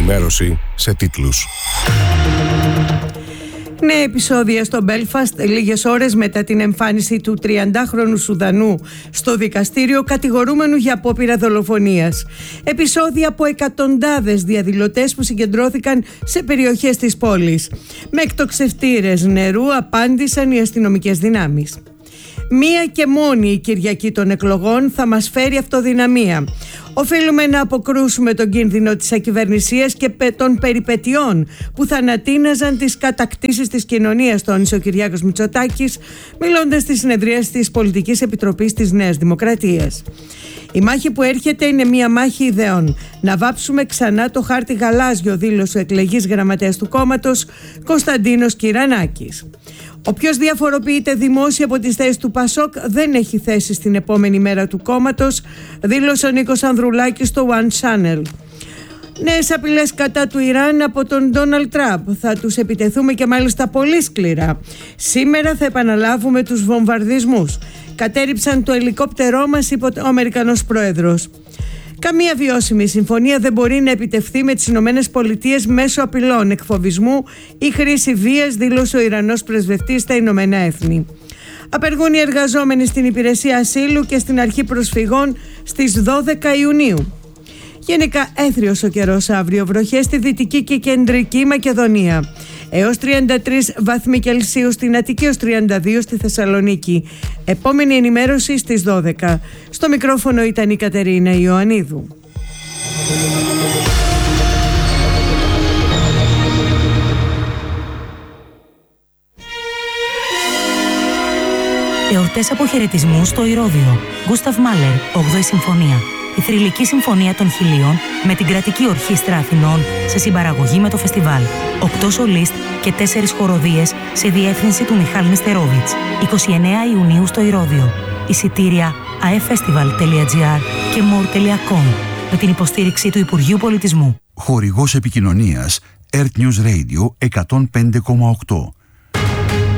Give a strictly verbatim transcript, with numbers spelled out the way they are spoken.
ενημέρωση σε τίτλους. Νέα επεισόδια στο Μπέλφαστ λίγες ώρες μετά την εμφάνιση του τριαντάχρονου Σουδανού στο δικαστήριο κατηγορούμενου για απόπειρα δολοφονίας. Επεισόδια από εκατοντάδες διαδηλωτές που συγκεντρώθηκαν σε περιοχές της πόλης. Με εκτοξευτήρες νερού απάντησαν οι αστυνομικές δυνάμεις. Μία και μόνη η Κυριακή των εκλογών θα μας φέρει αυτοδυναμία. Οφείλουμε να αποκρούσουμε τον κίνδυνο της ακυβερνησίας και των περιπετειών που θα ανατείναζαν τις κατακτήσεις της κοινωνίας, τόνισε ο Κυριάκος Μητσοτάκης, μιλώντας στη συνεδρίαση της Πολιτικής Επιτροπής της Νέας Δημοκρατίας. Η μάχη που έρχεται είναι μια μάχη ιδεών. Να βάψουμε ξανά το χάρτη γαλάζιο, δήλωσε ο εκλεγής γραμματέας του κόμματος Κωνσταντίνος Κυρανάκης. Όποιος διαφοροποιείται δημόσια από τις θέσεις του Πασόκ δεν έχει θέση στην επόμενη μέρα του κόμματος, δήλωσε ο Νίκος Ανδρουλάκης στο One Channel. Νέες απειλές κατά του Ιράν από τον Ντόναλντ Τραμπ. Θα τους επιτεθούμε και μάλιστα πολύ σκληρά. Σήμερα θα επαναλάβουμε τους βομβαρδισμούς. Κατέριψαν το ελικόπτερό μας, είπε ο Αμερικανός πρόεδρος. Καμία βιώσιμη συμφωνία δεν μπορεί να επιτευχθεί με τις Ηνωμένες Πολιτείες μέσω απειλών, εκφοβισμού ή χρήση βίας, δήλωσε ο Ιρανός πρεσβευτής στα Ηνωμένα Έθνη. Απεργούν οι εργαζόμενοι στην υπηρεσία ασύλου και στην αρχή προσφυγών στις δώδεκα Ιουνίου. Γενικά έθριος ο καιρός αύριο, βροχές στη Δυτική και Κεντρική Μακεδονία. Έως τριάντα τρεις βαθμοί Κελσίου στην Αττική, έως τριάντα δύο στη Θεσσαλονίκη. Επόμενη ενημέρωση στις δώδεκα. Στο μικρόφωνο ήταν η Κατερίνα Ιωαννίδου. Εορτές αποχαιρετισμού στο Ηρώδειο. Γκούσταβ Μάλερ, όγδοη Συμφωνία. Η θρυλική συμφωνία των χιλίων με την κρατική ορχήστρα Αθηνών σε συμπαραγωγή με το φεστιβάλ. Οκτώ σολίστ και τέσσερις χοροδίες σε διεύθυνση του Μιχάλη Νεστερόβιτς. εικοστή ενάτη Ιουνίου στο Ηρώδειο. Εισιτήρια aefestival τελεία gr και more τελεία com με την υποστήριξη του Υπουργείου Πολιτισμού. Χορηγός επικοινωνίας Earth News Radio εκατόν πέντε κόμμα οκτώ.